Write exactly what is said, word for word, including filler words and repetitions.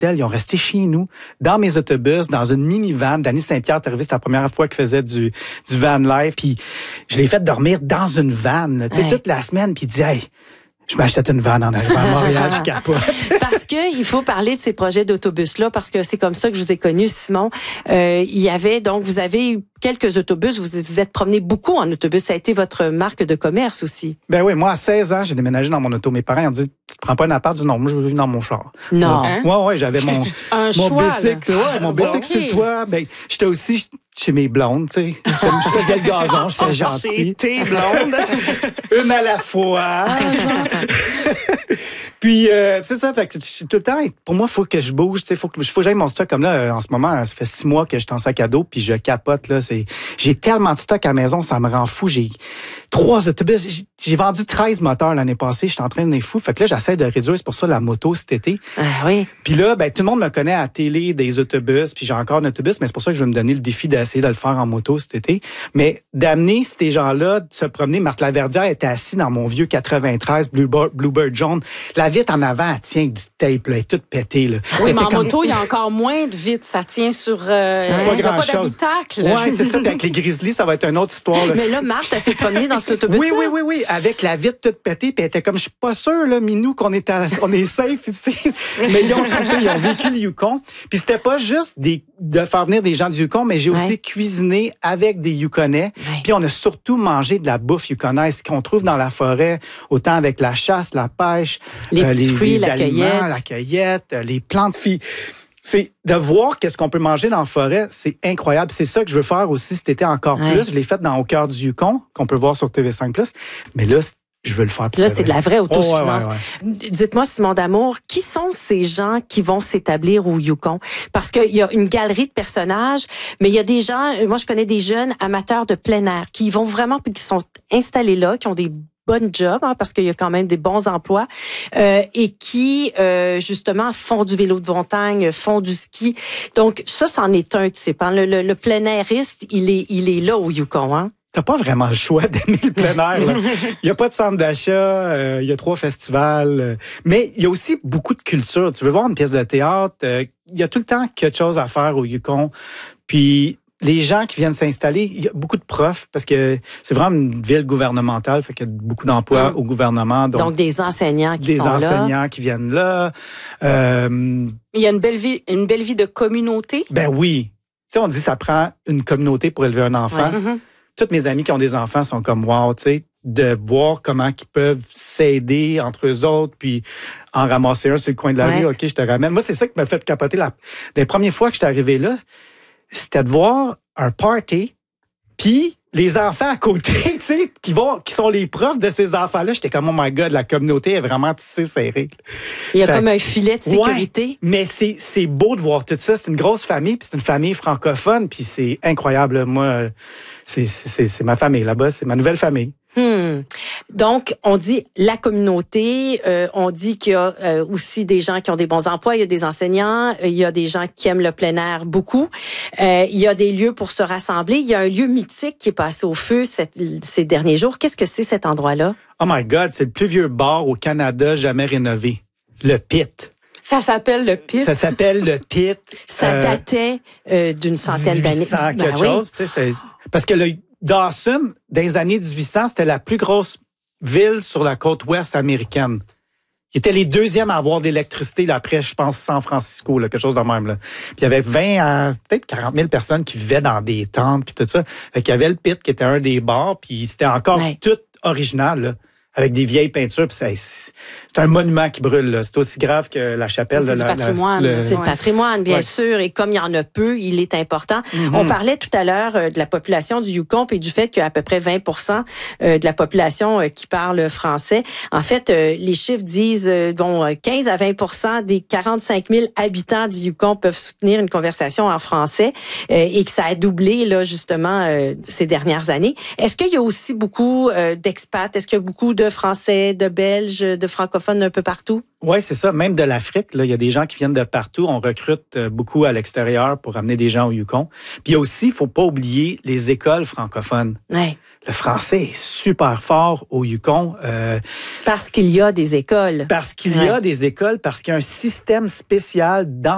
Ils ont resté chez nous, dans mes autobus, dans une minivan. Danny Saint-Pierre est arrivé, c'était la première fois qu'il faisait du, du van life. Puis je l'ai fait dormir dans une van, tu sais, ouais. toute la semaine. Puis il dit, hey, je m'achète une vanne en arrivant à Montréal, je capote. Parce que il faut parler de ces projets d'autobus-là, parce que c'est comme ça que je vous ai connu, Simon. Euh, il y avait, donc, vous avez eu quelques autobus, vous vous êtes promené beaucoup en autobus. Ça a été votre marque de commerce aussi. Ben oui, moi, à seize ans, j'ai déménagé dans mon auto. Mes parents ont dit, tu te prends pas un appart? Je dis non, moi, je veux vivre dans mon char. Non. Hein? Ouais, ouais, j'avais mon, un mon choix, bicycle, ouais, mon bicycle okay. sur le toit. Ben, j'étais aussi chez mes blondes, tu sais. Je, je faisais le gazon, j'étais gentil. Chez tes blondes. Une à la fois. Ah, Puis, euh, c'est ça, fait que tout le temps, pour moi, il faut que je bouge, tu sais, il faut que, faut que j'aille mon stock. Comme là, en ce moment, ça fait six mois que je suis en sac à dos, puis je capote, là. C'est, j'ai tellement de stock à la maison, ça me rend fou. J'ai trois autobus. J'ai, j'ai vendu treize moteurs l'année passée, je suis en train de les fou. Fait que là, j'essaie de réduire, c'est pour ça, la moto cet été. Ah oui. Puis là, ben, tout le monde me connaît à la télé des autobus, puis j'ai encore un autobus, mais c'est pour ça que je vais me donner le défi d'essayer de le faire en moto cet été. Mais d'amener ces gens-là, de se promener. Marthe Laverdière était assise dans mon vieux quatre-vingt-treize Bluebird, Bluebird jaune. La vitre en avant, elle tient avec du tape, là, elle est toute pétée, là. Oui, mais en comme... moto, il y a encore moins de vitre. Ça tient sur... Euh, pas il n'y a pas chose. d'habitacle. Oui, c'est ça. Puis avec les Grizzlies, ça va être une autre histoire, là. Mais là, Marthe, elle s'est promenée dans cet autobus-là. Oui, oui, oui, oui. Avec la vitre toute pétée, puis elle était comme, je suis pas sûre, là, Minou, qu'on est, à, on est safe ici. Mais ils ont trippé, ils ont vécu le Yukon. Puis c'était pas juste des, de faire venir des gens du Yukon, mais j'ai ouais. aussi cuisiné avec des Yukonais. Ouais. Puis on a surtout mangé de la bouffe yukonaise qu'on trouve dans la forêt, autant avec la chasse, la pêche, les euh, petits les, fruits, les la aliments, cueillette. la cueillette, les plantes filles. C'est de voir qu'est-ce qu'on peut manger dans la forêt, c'est incroyable. C'est ça que je veux faire aussi cet été encore ouais. plus. Je l'ai fait dans Au cœur du Yukon, qu'on peut voir sur T V cinq plus. Mais là, je veux le faire plus. Là, c'est de la vraie autosuffisance. Oh, ouais, ouais, ouais. Dites-moi, Simon D'Amour, qui sont ces gens qui vont s'établir au Yukon? Parce qu'il y a une galerie de personnages, mais il y a des gens, moi je connais des jeunes amateurs de plein air, qui vont vraiment, puis qui sont installés là, qui ont des bonnes jobs, hein, parce qu'il y a quand même des bons emplois, euh, et qui, euh, justement, font du vélo de montagne, font du ski. Donc, ça, c'en est un type. Hein. Le, le, le plein airiste, il est, il est là au Yukon, hein? T'as pas vraiment le choix d'aimer le plein air. Il y a pas de centre d'achat, euh, il y a trois festivals, euh, mais il y a aussi beaucoup de culture. Tu veux voir une pièce de théâtre, euh, il y a tout le temps quelque chose à faire au Yukon. Puis les gens qui viennent s'installer, il y a beaucoup de profs, parce que c'est vraiment une ville gouvernementale, fait qu'il y a beaucoup d'emplois mmh. au gouvernement. Donc, donc des enseignants qui des sont là. Des enseignants qui viennent là. Euh, il y a une belle vie, une belle vie de communauté. Ben oui. Tu sais, on dit que ça prend une communauté pour élever un enfant. Ouais. Mmh. Toutes mes amis qui ont des enfants sont comme wow, tu sais, de voir comment ils peuvent s'aider entre eux autres, puis en ramasser un sur le coin de la ouais. rue, OK, je te ramène. Moi, c'est ça qui m'a fait capoter. La... Les premières fois que je suis arrivé là, c'était de voir un party, puis les enfants à côté, tu sais, qui vont, qui sont les profs de ces enfants-là. J'étais comme, oh my God, la communauté est vraiment tissée serrée. Il y a fait, comme un filet de sécurité. Ouais, mais c'est, c'est beau de voir tout ça. C'est une grosse famille, puis c'est une famille francophone, puis c'est incroyable. Moi, c'est, c'est, c'est ma famille là-bas, c'est ma nouvelle famille. Hmm. Donc, on dit la communauté, euh, on dit qu'il y a euh, aussi des gens qui ont des bons emplois, il y a des enseignants, il y a des gens qui aiment le plein air beaucoup, euh, il y a des lieux pour se rassembler, il y a un lieu mythique qui est passé au feu cette, ces derniers jours. Qu'est-ce que c'est cet endroit-là? Oh my God, c'est le plus vieux bar au Canada jamais rénové, le Pit. Ça s'appelle le Pit. Ça s'appelle le Pit. Ça euh, datait euh, d'une centaine d'années. Ben quelque oui. chose, tu sais, c'est... parce que le Dawson, dans les années dix-huit cents, c'était la plus grosse ville sur la côte ouest américaine. Ils étaient les deuxièmes à avoir de l'électricité, là, après, je pense, San Francisco, là, quelque chose de même. Là. Puis il y avait vingt à peut-être quarante mille personnes qui vivaient dans des tentes, puis tout ça. Fait qu'il y avait le Pit, qui était un des bars, puis c'était encore ouais. tout original, là, avec des vieilles peintures. Puis c'est, c'est un monument qui brûle. Là. C'est aussi grave que la chapelle. C'est de du la, patrimoine. La, le... C'est le patrimoine, bien ouais. sûr. Et comme il y en a peu, il est important. Mm-hmm. On parlait tout à l'heure de la population du Yukon et du fait qu'il y a à peu près vingt pour cent de la population qui parle français. En fait, les chiffres disent bon, quinze à vingt pour cent des quarante-cinq mille habitants du Yukon peuvent soutenir une conversation en français et que ça a doublé là justement ces dernières années. Est-ce qu'il y a aussi beaucoup d'expats? Est-ce qu'il y a beaucoup de Français, de Belges, de francophones un peu partout? Oui, c'est ça. Même de l'Afrique, là, il y a des gens qui viennent de partout. On recrute beaucoup à l'extérieur pour amener des gens au Yukon. Puis il y a aussi, il ne faut pas oublier, les écoles francophones. Ouais. Le français est super fort au Yukon. Euh, parce qu'il y a des écoles. Parce qu'il y a ouais. des écoles, parce qu'il y a un système spécial dans